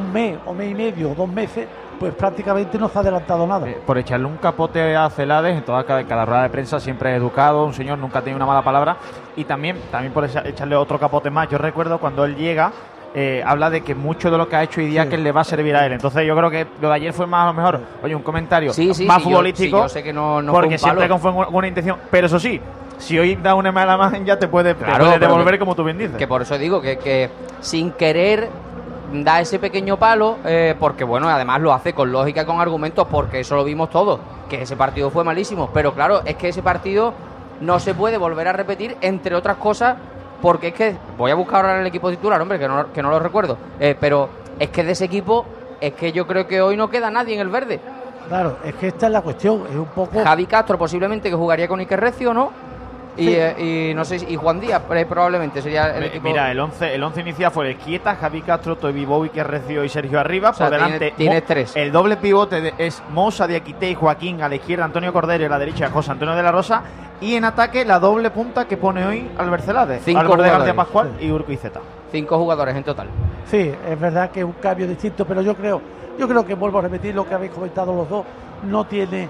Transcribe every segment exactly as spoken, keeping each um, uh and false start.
un mes o mes y medio o dos meses, pues prácticamente no se ha adelantado nada. Eh, por echarle un capote a Celades, en toda cada, cada rueda de prensa siempre es educado, un señor, nunca ha tenido una mala palabra, y también, también por esa, echarle otro capote más. Yo recuerdo cuando él llega, eh, habla de que mucho de lo que ha hecho hoy día sí. que le va a servir a él. Entonces yo creo que lo de ayer fue más a lo mejor, oye, un comentario sí, sí, más sí, futbolístico, yo, sí, yo sé que no, no porque fue un siempre fue con buena intención, pero eso sí, si hoy da una mala imagen ya te puede, claro, te puede devolver, que, como tú bien dices. Que por eso digo que, que sin querer da ese pequeño palo, eh, porque bueno, además lo hace con lógica, con argumentos, porque eso lo vimos todos, que ese partido fue malísimo, pero claro, es que ese partido no se puede volver a repetir, entre otras cosas, porque es que, voy a buscar ahora el equipo titular, hombre, que no, que no lo recuerdo, eh, pero es que de ese equipo, es que yo creo que hoy no queda nadie en el verde. Claro, es que esta es la cuestión, es un poco... Javi Castro posiblemente, que jugaría con Iker Recio, ¿no? Y, sí. eh, y no sé, y Juan Díaz probablemente sería el equipo. Mira, el once el once inicial fue Esquieta, Javi Castro, Toby Bowie, Iker Recio y Sergio Arriba. O sea, por delante tiene, tiene tres. El doble pivote de, es Mosa, Diakité y Joaquín. A la izquierda Antonio Cordero y a la derecha José Antonio de la Rosa. Y en ataque la doble punta que pone hoy Albert Celades, Álvaro de García Pascual sí. y Urquiizeta. Cinco jugadores en total. Sí, es verdad que es un cambio distinto, pero yo creo, yo creo que vuelvo a repetir lo que habéis comentado los dos, no tiene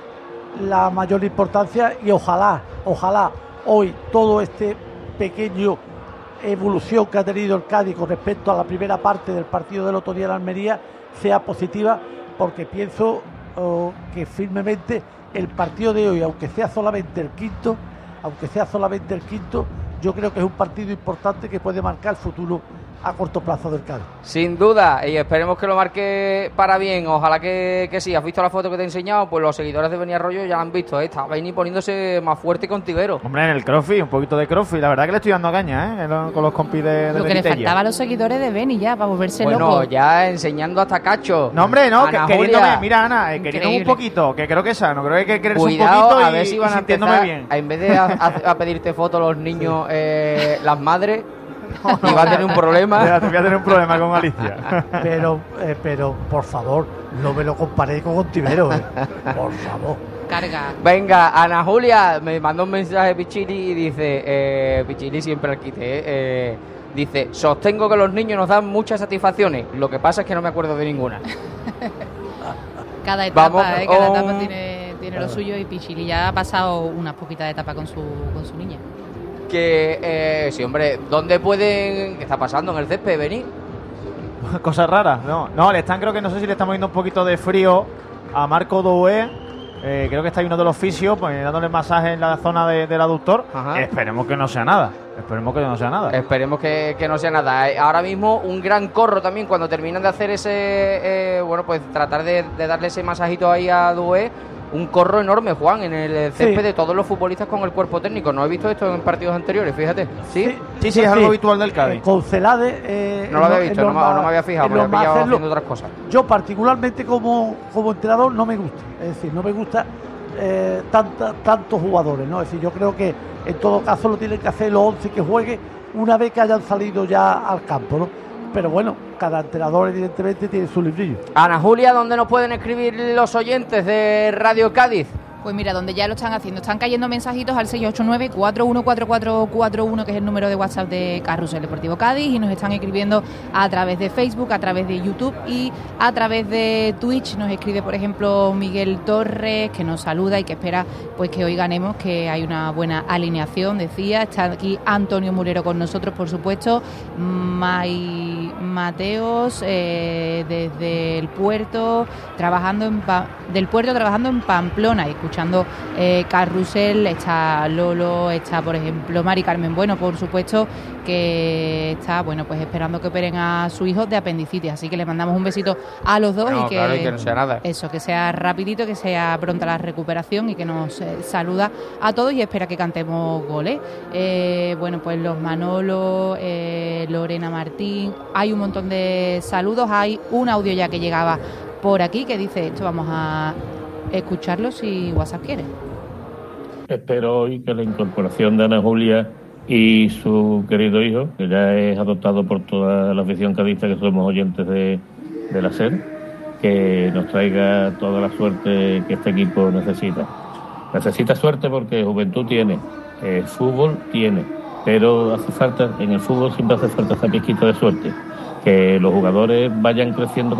la mayor importancia y ojalá, ojalá hoy todo este pequeño evolución que ha tenido el Cádiz con respecto a la primera parte del partido del otro día en Almería sea positiva, porque pienso oh, que firmemente el partido de hoy, aunque sea solamente el quinto, aunque sea solamente el quinto, yo creo que es un partido importante que puede marcar el futuro a corto plazo del Cádiz. Sin duda, y esperemos que lo marque para bien. Ojalá que, que sí. ¿Has visto la foto que te he enseñado? Pues los seguidores de Beni Arroyo ya la han visto, ¿eh? Está Beni poniéndose más fuerte con Tiguero. Hombre, en el crossfit, un poquito de crossfit. La verdad que le estoy dando caña, ¿eh? Con los compis de, de Lo que le faltaba a los seguidores de Beni ya, para volverse bueno, loco. Bueno, ya enseñando hasta cacho. No, hombre, no, Ana que, queriéndome, Julia. mira, Ana, eh, queriéndome un poquito, que creo que es sano. Creo que hay que quererse Cuidado, un poquito a y, ver si van y a sintiéndome empezar, bien. En vez de a, a, a pedirte fotos los niños, eh, las madres... No, no, y va a tener un problema. Te voy a tener un problema con Alicia. Pero, eh, pero por favor, no me lo comparéis con Ontivero, eh. Por favor. Carga. Venga, Ana Julia me mandó un mensaje Pichili y dice, eh, Pichili siempre al quite, eh, eh, dice, sostengo que los niños nos dan muchas satisfacciones. Lo que pasa es que no me acuerdo de ninguna. Cada etapa, Vamos, eh, cada oh, etapa tiene, tiene lo suyo, y Pichili ya ha pasado unas poquitas etapas con su, con su niña. Que, eh, sí, hombre, ¿dónde pueden...? ¿Qué está pasando en el césped, venir? Cosas raras, no. No, le están, creo que no sé si le estamos viendo un poquito de frío a Marco Doué. Eh, creo que está ahí uno de los fisios, pues dándole masaje en la zona de, del aductor. Ajá. Esperemos que no sea nada. Esperemos que no sea nada. Esperemos que, que no sea nada. Ahora mismo un gran corro también cuando terminan de hacer ese... Eh, bueno, pues tratar de, de darle ese masajito ahí a Doué. Un corro enorme, Juan, en el césped sí. de todos los futbolistas con el cuerpo técnico. No he visto esto en partidos anteriores, fíjate. Sí, sí, sí, sí es algo sí. habitual del Cádiz. Eh, con Celades... Eh, no lo había visto, no, más, no me había fijado, me lo había pillado haciendo otras cosas. Yo particularmente como, como entrenador no me gusta. Es decir, no me gusta eh, tanta, tantos jugadores, ¿no? Es decir, yo creo que en todo caso lo tienen que hacer los once que jueguen una vez que hayan salido ya al campo, ¿no? Pero bueno, cada entrenador evidentemente tiene su librillo. Ana Julia, ¿dónde nos pueden escribir los oyentes de Radio Cádiz? Pues mira, donde ya lo están haciendo, están cayendo mensajitos al seis ocho nueve, cuatro uno cuatro cuatro cuatro uno, que es el número de WhatsApp de Carrusel Deportivo Cádiz, y nos están escribiendo a través de Facebook, a través de YouTube y a través de Twitch. Nos escribe, por ejemplo, Miguel Torres, que nos saluda y que espera pues que hoy ganemos, que hay una buena alineación, decía. Está aquí Antonio Mulero con nosotros, por supuesto. May Mateos, eh, desde el puerto, trabajando en pa- del puerto trabajando en Pamplona, y escuchando eh, Carrusel. Está Lolo, está por ejemplo Mari Carmen Bueno, por supuesto, que está bueno pues esperando que operen a su hijo de apendicitis, así que le mandamos un besito a los dos. No, y que, claro, y que no sea nada. Eso, que sea rapidito, que sea pronta la recuperación, y que nos eh, saluda a todos y espera que cantemos goles. Eh, bueno, pues los Manolo, eh, Lorena Martín, hay un montón de saludos. Hay un audio ya que llegaba por aquí que dice esto, vamos a escucharlo si WhatsApp quiere. Espero hoy que la incorporación de Ana Julia y su querido hijo, que ya es adoptado por toda la afición cadista, que somos oyentes de, de la SER, que nos traiga toda la suerte que este equipo necesita. Necesita suerte porque juventud tiene, eh, fútbol tiene, pero hace falta, en el fútbol siempre hace falta esa pizquita de suerte, que los jugadores vayan creciendo